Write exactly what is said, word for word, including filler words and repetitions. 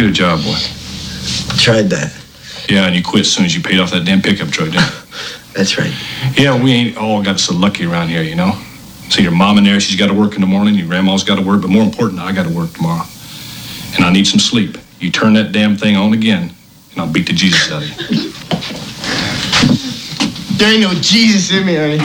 Get a job, boy. Tried that. Yeah, and you quit as soon as you paid off that damn pickup truck, didn't you? That's right. Yeah, we ain't all got so lucky around here, you know? See, your mom in there, she's got to work in the morning, your grandma's got to work, but more important, I got to work tomorrow. And I need some sleep. You turn that damn thing on again, and I'll beat the Jesus out of you. There ain't no Jesus in me, honey.